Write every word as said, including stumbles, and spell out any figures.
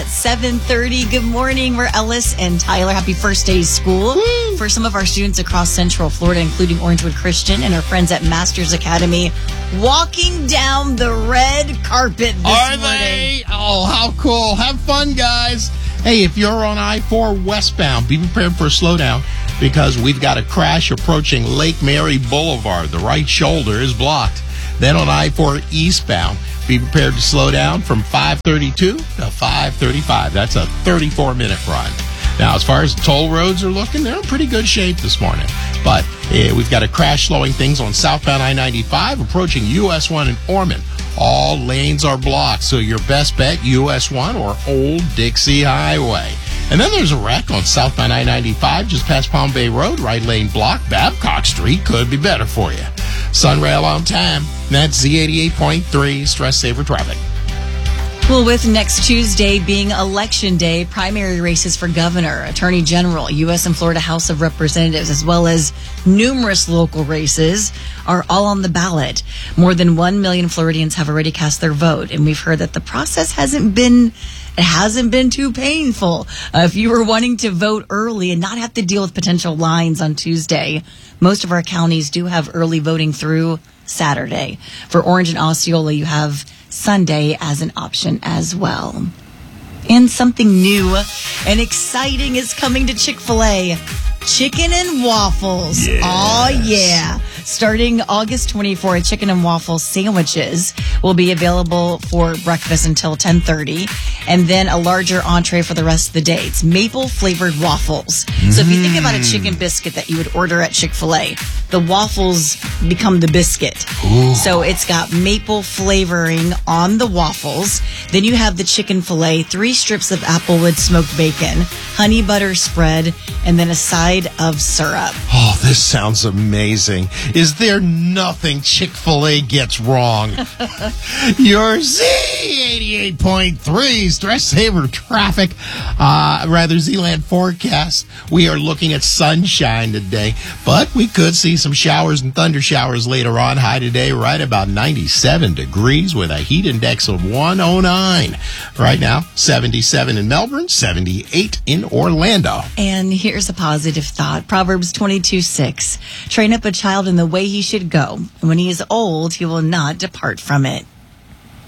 at seven thirty. Good morning. We're Ellis and Tyler. Happy first day of school. Woo! For some of our students across Central Florida, including Orangewood Christian and our friends at Masters Academy, walking down the red carpet this Are morning. they? Oh, how cool. Have fun, guys. Hey, if you're on I four westbound, be prepared for a slowdown because we've got a crash approaching Lake Mary Boulevard. The right shoulder is blocked. Then on I four eastbound, be prepared to slow down from five thirty-two to five thirty-five. That's a thirty-four minute run. Now, as far as toll roads are looking, they're in pretty good shape this morning. But eh, we've got a crash slowing things on southbound I ninety-five approaching U S one in Ormond. All lanes are blocked, so your best bet, U S one or Old Dixie Highway. And then there's a wreck on southbound I ninety-five just past Palm Bay Road, right lane blocked. Babcock Street could be better for you. Sunrail on time. That's Z eighty-eight point three, Stress Saver Traffic. Well, with next Tuesday being Election Day, primary races for governor, attorney general, U S and Florida House of Representatives, as well as numerous local races are all on the ballot. More than one million Floridians have already cast their vote, and we've heard that the process hasn't been It hasn't been too painful. Uh, if you were wanting to vote early and not have to deal with potential lines on Tuesday, most of our counties do have early voting through Saturday. For Orange and Osceola, you have Sunday as an option as well. And something new and exciting is coming to Chick-fil-A. Chicken and waffles. Yes. Oh, yeah. Starting August twenty-fourth, chicken and waffle sandwiches will be available for breakfast until ten thirty, and then a larger entree for the rest of the day. It's maple-flavored waffles. Mm. So if you think about a chicken biscuit that you would order at Chick-fil-A, the waffles become the biscuit. Ooh. So it's got maple flavoring on the waffles. Then you have the chicken fillet, three strips of Applewood smoked bacon, honey butter spread, and then a side of syrup. Oh, this sounds amazing. Is there nothing Chick-fil-A gets wrong? Your Z eighty-eight point three Stress Saver Traffic, uh, rather Z-Land forecast. We are looking at sunshine today, but we could see some showers and thunder showers later on. High today right about ninety-seven degrees with a heat index of one oh nine. Right now, seventy-seven in Melbourne, seventy-eight in Orlando. And here's a positive thought. Proverbs twenty-two six. Train up a child in the way he should go. When he is old, he will not depart from it.